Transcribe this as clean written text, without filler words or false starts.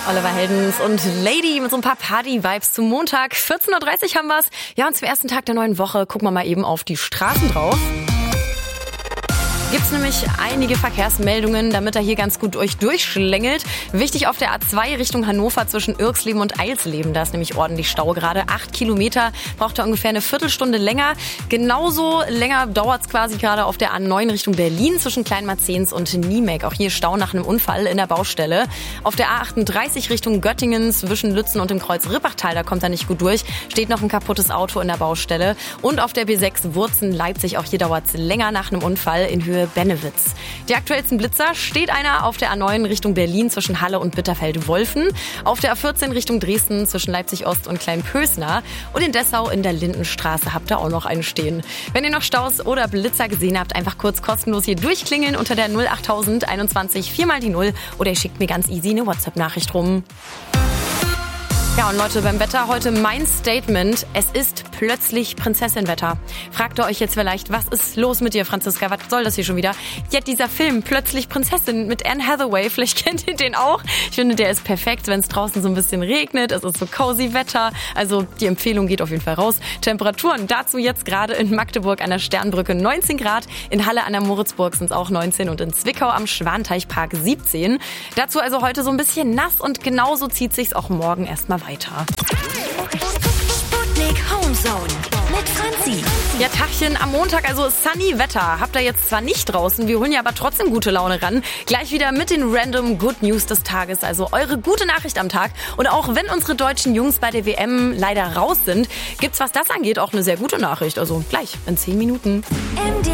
Oliver Heldens und Lady mit so ein paar Party-Vibes zum Montag. 14.30 Uhr haben wir's. Ja, und zum ersten Tag der neuen Woche gucken wir mal eben auf die Straßen drauf. Gibt's nämlich einige Verkehrsmeldungen, damit er hier ganz gut euch durchschlängelt. Wichtig auf der A2 Richtung Hannover zwischen Irxleben und Eilsleben. Da ist nämlich ordentlich Stau gerade. 8 Kilometer, braucht er ungefähr eine Viertelstunde länger. Genauso länger dauert's quasi gerade auf der A9 Richtung Berlin zwischen Kleinmarzens und Niemek. Auch hier Stau nach einem Unfall in der Baustelle. Auf der A38 Richtung Göttingen zwischen Lützen und dem Kreuz Rippachtal, da kommt er nicht gut durch. Steht noch ein kaputtes Auto in der Baustelle. Und auf der B6 Wurzen-Leipzig, auch hier dauert's länger nach einem Unfall in Höhe Bennewitz. Die aktuellsten Blitzer steht einer auf der A9 Richtung Berlin zwischen Halle und Bitterfeld-Wolfen, auf der A14 Richtung Dresden zwischen Leipzig-Ost und Kleinpösner und in Dessau in der Lindenstraße habt ihr auch noch einen stehen. Wenn ihr noch Staus oder Blitzer gesehen habt, einfach kurz kostenlos hier durchklingeln unter der 08000 21 4 mal die 0 oder ihr schickt mir ganz easy eine WhatsApp-Nachricht rum. Ja, und Leute, beim Wetter heute mein Statement. Es ist plötzlich Prinzessinwetter. Fragt ihr euch jetzt vielleicht, was ist los mit dir, Franziska? Was soll das hier schon wieder? Ja, dieser Film, Plötzlich Prinzessin mit Anne Hathaway, vielleicht kennt ihr den auch. Ich finde, der ist perfekt, wenn es draußen so ein bisschen regnet. Es ist so cozy Wetter. Also die Empfehlung geht auf jeden Fall raus. Temperaturen dazu jetzt gerade in Magdeburg an der Sternbrücke 19 Grad. In Halle an der Moritzburg sind es auch 19 und in Zwickau am Schwanteichpark 17. Dazu also heute so ein bisschen nass und genauso zieht sich's auch morgen erstmal weiter. Sputnik Homezone mit Franzi. Ja, Tachchen am Montag, also sunny Wetter. Habt ihr jetzt zwar nicht draußen, wir holen ja aber trotzdem gute Laune ran. Gleich wieder mit den random Good News des Tages, also eure gute Nachricht am Tag. Und auch wenn unsere deutschen Jungs bei der WM leider raus sind, gibt's, was das angeht, auch eine sehr gute Nachricht. Also gleich in 10 Minuten.